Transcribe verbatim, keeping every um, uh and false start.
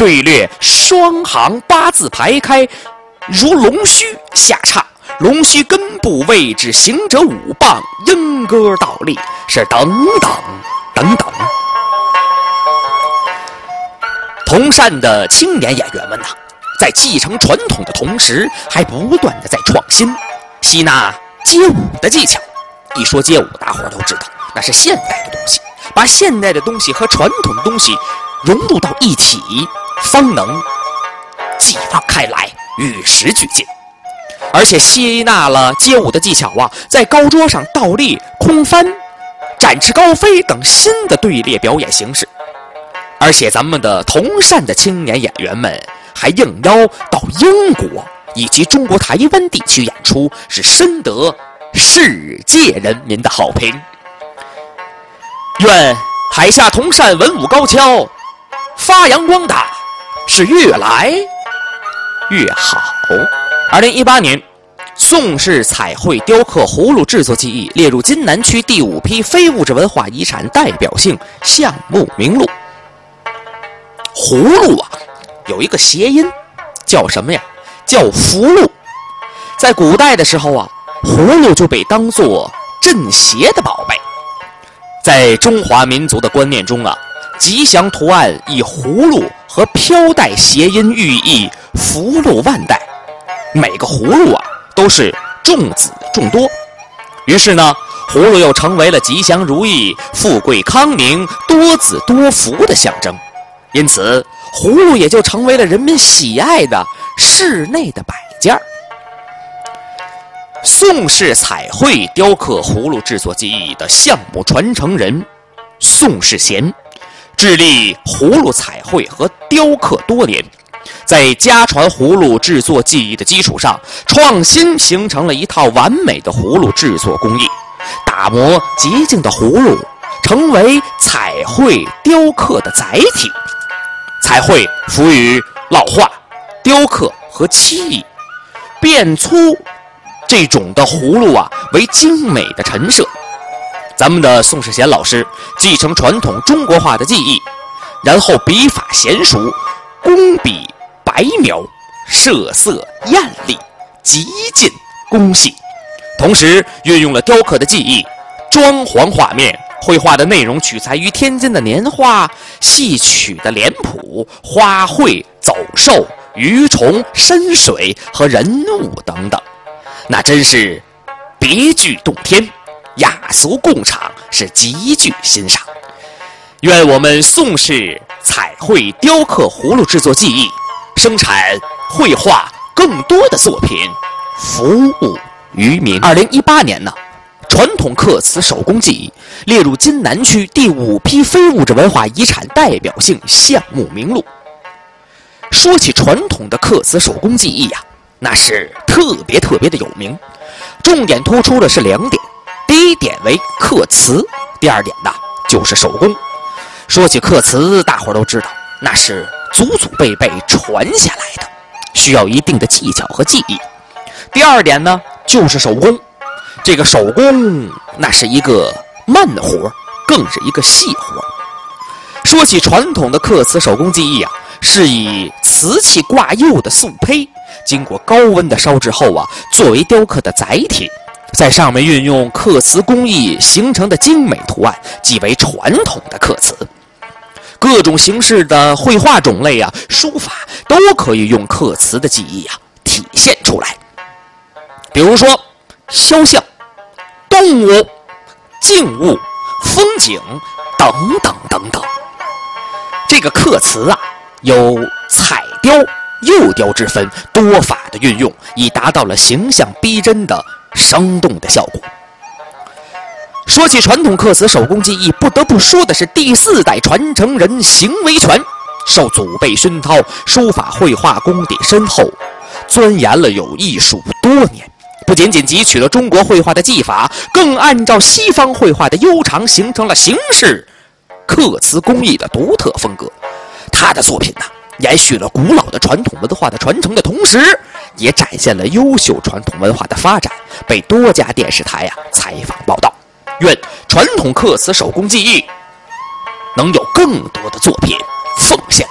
队列双行八字排开，如龙须下叉，龙须根部位置行者五棒，莺歌倒立，是等等等等。同善的青年演员们呐、啊，在继承传统的同时，还不断的在创新，吸纳街舞的技巧。一说街舞，大伙儿都知道那是现代的东西，把现代的东西和传统的东西融入到一起，方能激发开来，与时俱进。而且吸纳了街舞的技巧啊，在高桌上倒立、空翻、展翅高飞等新的队列表演形式。而且咱们的同善的青年演员们还应邀到英国以及中国台湾地区演出，是深得世界人民的好评。愿海下同善文武高跷发扬光大，是越来越好。二零一八年，宋式彩绘雕刻葫芦制作技艺列入津南区第五批非物质文化遗产代表性项目名录。葫芦啊，有一个谐音，叫什么呀？叫福禄。在古代的时候啊，葫芦就被当作镇邪的宝贝。在中华民族的观念中啊，吉祥图案以葫芦和飘带谐音，寓意福禄万代。每个葫芦啊，都是众子众多。于是呢，葫芦又成为了吉祥如意、富贵康宁、多子多福的象征。因此，葫芦也就成为了人们喜爱的室内的摆件。宋式彩绘雕刻葫芦制作技艺的项目传承人宋世贤，致力葫芦彩绘和雕刻多年，在家传葫芦制作技艺的基础上，创新形成了一套完美的葫芦制作工艺，打磨洁净的葫芦，成为彩绘雕刻的载体。彩绘赋予老化、雕刻和漆艺，变粗这种的葫芦啊为精美的陈设。咱们的宋世贤老师继承传统中国化的技艺，然后笔法娴熟，工笔白描，色色艳丽，极尽工细。同时运用了雕刻的技艺，装潢画面绘画的内容取材于天津的年画，戏曲的脸谱、花卉、走兽、鱼虫、山水和人物等等，那真是别具洞天，雅俗共赏，是极具欣赏。愿我们宋式彩绘雕刻葫芦制作技艺生产绘画更多的作品，服务于民。二零一八年呢，传统刻瓷手工技艺列入津南区第五批非物质文化遗产代表性项目名录。说起传统的刻瓷手工技艺呀、啊，那是特别特别的有名。重点突出的是两点，第一点为刻瓷，第二点呢就是手工。说起刻瓷，大伙儿都知道，那是祖祖辈辈传下来的，需要一定的技巧和技艺。第二点呢就是手工。这个手工那是一个慢活，更是一个细活。说起传统的刻瓷手工技艺啊，是以瓷器挂釉的素胚，经过高温的烧制后啊，作为雕刻的载体，在上面运用刻瓷工艺形成的精美图案，即为传统的刻瓷。各种形式的绘画种类啊，书法都可以用刻瓷的技艺啊体现出来。比如说肖像、动物、静物、风景等等等等。这个刻瓷啊，有彩雕、釉雕之分，多法的运用，以达到了形象逼真的生动的效果。说起传统刻瓷手工技艺，不得不说的是第四代传承人邢维全，受祖辈熏陶，书法绘画功底深厚，钻研了有艺术多年。不仅仅汲取了中国绘画的技法，更按照西方绘画的悠长，形成了形式刻瓷工艺的独特风格。他的作品呢、啊，延续了古老的传统文化的传承的同时，也展现了优秀传统文化的发展，被多家电视台呀、啊、采访报道。愿传统刻瓷手工技艺能有更多的作品奉献